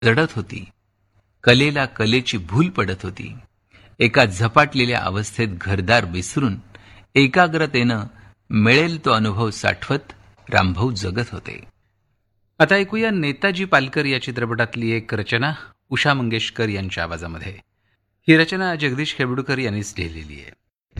जडत होती. कलेला कलेची भूल पडत होती. एका झपाटलेल्या अवस्थेत घरदार विसरून एकाग्रतेनं मिळेल तो अनुभव साठवत रामभाऊ जगत होते. आता ऐकूया नेताजी पालकर या चित्रपटातली एक रचना उषा मंगेशकर यांच्या आवाजामध्ये. ही रचना जगदीश खेबडूकर यांनीच लिहिलेली आहे.